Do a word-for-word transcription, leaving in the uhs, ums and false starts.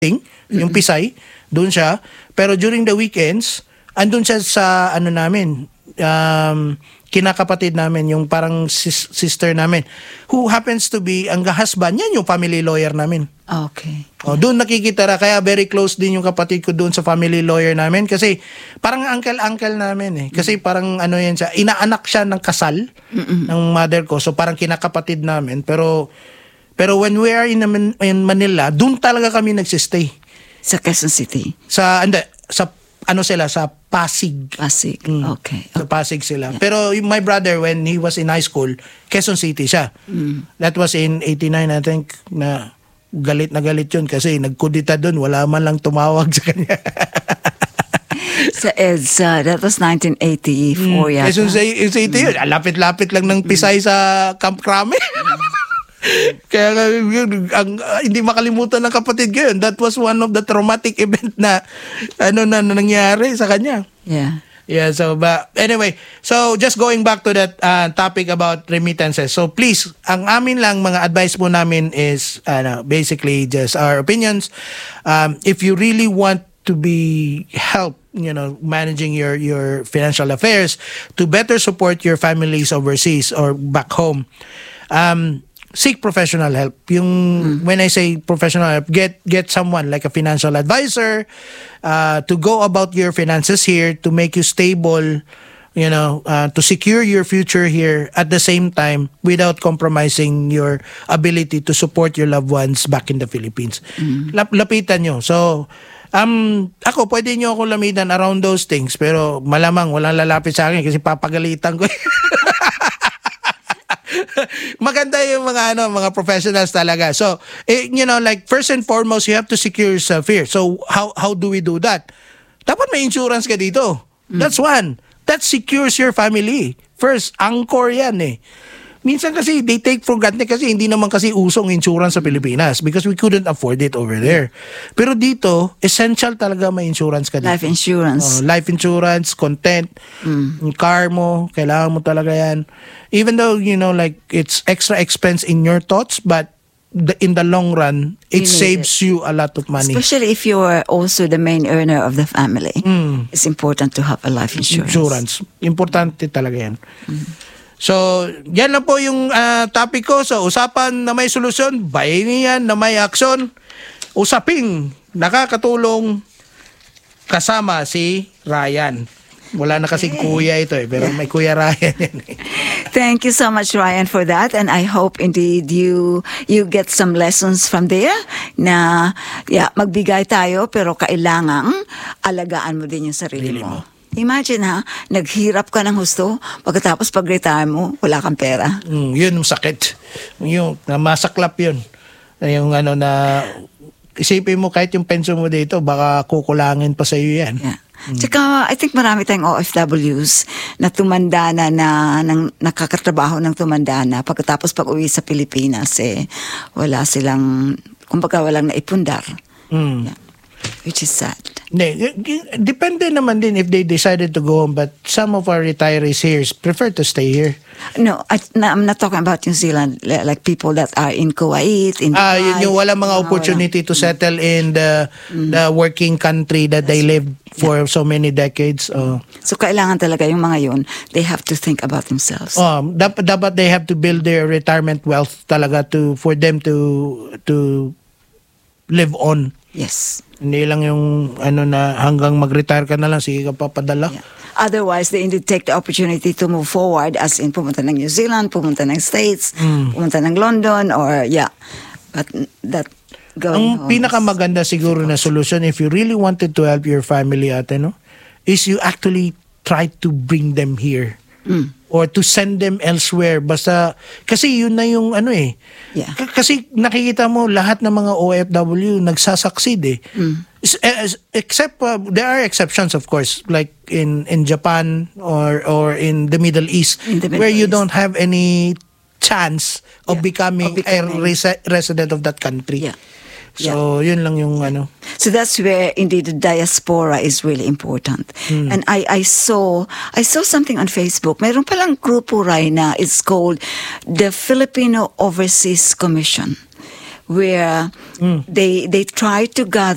yung Pisay, doon siya. Pero during the weekends, andun siya sa ano namin, um, kinakapatid namin, yung parang sis- sister namin, who happens to be, ang husband, yan yung family lawyer namin. Okay. Oh, doon nakikita ra, kaya very close din yung kapatid ko doon sa family lawyer namin kasi parang uncle-uncle namin eh. Kasi parang ano yan siya, inaanak siya ng kasal Mm-mm. ng mother ko. So parang kinakapatid namin. Pero pero when we are in, in Manila, doon talaga kami nagsistay. Sa Quezon City? Sa, hindi, sa ano sila, sa Pasig. Pasig, Mm. okay. Sa Pasig sila. Yeah. Pero my brother, when he was in high school, Quezon City siya. Mm. That was in eighty-nine, I think, na galit na galit yun kasi nagkudita doon, wala man lang tumawag sa kanya. Sa EDSA, that was nineteen eighty-four mm. yata. Quezon City yun, lapit-lapit lang ng Pisay sa Camp Crame. Kaya yun, ang, uh, hindi makalimutan ng kapatid ko yun. That was one of the traumatic event na ano na, na nangyari sa kanya. Yeah. Yeah, so but anyway, so just going back to that uh, topic about remittances. So please, ang amin lang mga advice po namin is uh, basically just our opinions. Um, if you really want to be help, you know, managing your your financial affairs to better support your families overseas or back home, um seek professional help. Yung mm. when I say professional help, get get someone like a financial advisor uh, to go about your finances here, to make you stable, you know, uh, to secure your future here at the same time without compromising your ability to support your loved ones back in the Philippines. Mm. Lap- lapitan nyo. So, um, ako, pwede nyo ako lamitan around those things, pero malamang walang lalapit sa akin kasi papagalitan ko. Maganda yung mga ano mga professionals talaga. So, eh, you know, like first and foremost, you have to secure yourself here. So, how how do we do that? Dapat may insurance ka dito. Mm. That's one. That secures your family. First, anchor yan eh. Minsan kasi they take for granted kasi hindi naman kasi usong insurance sa Pilipinas because we couldn't afford it over there. Pero dito, essential talaga may insurance ka dito. Life insurance. Uh, life insurance, content, mm. yung car mo, kailangan mo talaga yan. Even though, you know, like, it's extra expense in your thoughts, but the, in the long run, it saves it. you a lot of money. Especially if you are also the main earner of the family. Mm. It's important to have a life insurance. Insurance. Importante talaga yan. Mm. So, yan lang po yung uh, topic ko. So, usapan na may solusyon, bayanihan na may aksyon, usaping nakakatulong kasama si Ryan. Wala na kasing kuya ito eh, pero may kuya Ryan yan eh. Thank you so much, Ryan, for that. And I hope indeed you you get some lessons from there na yeah, magbigay tayo pero kailangang alagaan mo din yung sarili Really mo. mo. Imagine ha, naghirap ka ng husto, pagkatapos pag-retire mo, wala kang pera. Mm, yun yung sakit. Yung masaklap yun. Yung ano na, isipin mo kahit yung pension mo dito, baka kukulangin pa sa iyo yan. Yeah. Mm. Tsaka, I think marami tayong O F Ws na tumanda na, na nang, nakakatrabaho ng tumanda na pagkatapos pag-uwi sa Pilipinas, eh, wala silang, kumbaga walang naipundar. Mm. Yeah. Which is sad. Ne, depende naman din if they decided to go home, but some of our retirees here prefer to stay here. No, I, I'm not talking about New Zealand, like people that are in Kuwait, in Ah, Dubai. yun yung walang mga opportunity to settle in the mm. the working country that they lived for so many decades. Oh. So kailangan talaga yung mga yun, they have to think about themselves. Oh, dapat dapat they have to build their retirement wealth talaga to for them to to live on. Yes. Hindi lang yung ano na hanggang mag-retire ka na lang, sige ka papadala. Yeah. Otherwise, they need to take the opportunity to move forward as in pumunta ng New Zealand, pumunta ng States, mm. pumunta ng London, or yeah. But that going Ang pinakamaganda siguro na solution if you really wanted to help your family ate, no? Is you actually try to bring them here. Mm. Or to send them elsewhere. Basta, kasi yun na yung ano eh. Yeah. K- kasi nakikita mo lahat ng mga O F W nagsasucceed eh. Mm. Except, uh, there are exceptions of course, like in in Japan or or in the Middle East, in the Middle where you East. don't have any chance of, yeah. becoming, of becoming a resi- resident of that country. Yeah. So, yeah. yun lang yung ano. So that's where indeed the diaspora is really important. Mm. And I, I saw I saw something on Facebook. Meron palang grupo right now. It's called the Filipino Overseas Commission, where mm. they they try to gather